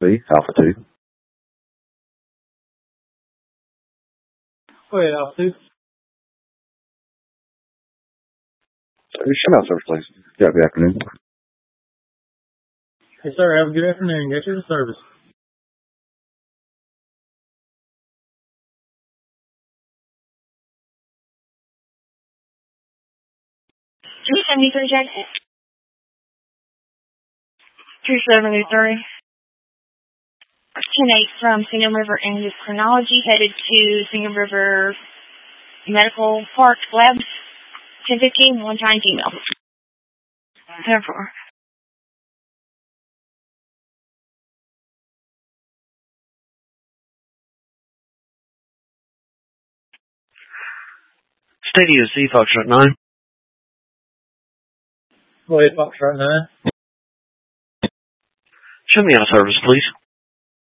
B, Alpha 2. Go ahead, Alpha 2. Shut out, service, please. Yeah, good afternoon. Hey, sir, have a good afternoon. Get you the service. 373 Jackson. 373. 10-8 from Single River Endocrinology, headed to Single River Medical Park Labs. 10:15, one-time email. 10-4. Stadia C, Foxtrot 9. Go ahead, Foxtrot 9. Show me out of service, please.